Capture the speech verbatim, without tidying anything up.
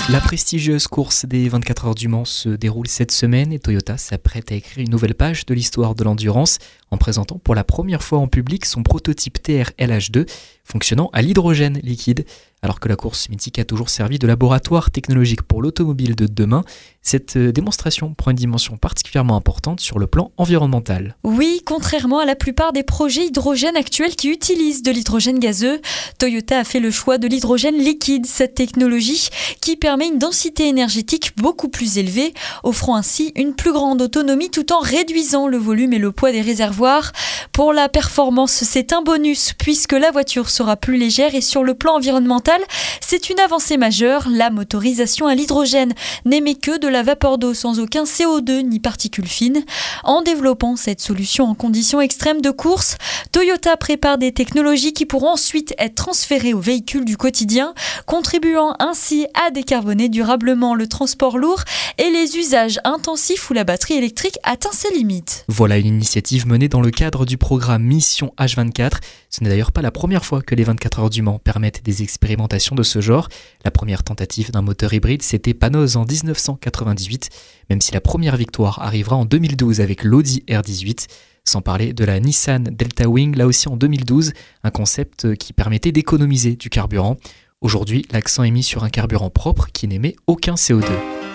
La prestigieuse course des vingt-quatre heures du Mans se déroule cette semaine et Toyota s'apprête à écrire une nouvelle page de l'histoire de l'endurance en présentant pour la première fois en public son prototype T R L H deux fonctionnant à l'hydrogène liquide. Alors que la course mythique a toujours servi de laboratoire technologique pour l'automobile de demain, cette démonstration prend une dimension particulièrement importante sur le plan environnemental. Oui, contrairement à la plupart des projets hydrogène actuels qui utilisent de l'hydrogène gazeux, Toyota a fait le choix de l'hydrogène liquide, cette technologie qui permet une densité énergétique beaucoup plus élevée, offrant ainsi une plus grande autonomie tout en réduisant le volume et le poids des réservoirs. Pour la performance, c'est un bonus puisque la voiture sera plus légère et sur le plan environnemental, c'est une avancée majeure. La motorisation à l'hydrogène n'émet que de la vapeur d'eau sans aucun C O deux ni particules fines. En développant cette solution en conditions extrêmes de course, Toyota prépare des technologies qui pourront ensuite être transférées aux véhicules du quotidien, contribuant ainsi à décarboner durablement le transport lourd et les usages intensifs où la batterie électrique atteint ses limites. Voilà une initiative menée dans le cadre du programme Mission H vingt-quatre. Ce n'est d'ailleurs pas la première fois que les vingt-quatre heures du Mans permettent des expérimentations de ce genre. La première tentative d'un moteur hybride, c'était Panoz en dix-neuf cent quatre-vingt-dix-huit, même si la première victoire arrivera en deux mille douze avec l'Audi R dix-huit. Sans parler de la Nissan Delta Wing, là aussi en deux mille douze, un concept qui permettait d'économiser du carburant. Aujourd'hui, l'accent est mis sur un carburant propre qui n'émet aucun C O deux.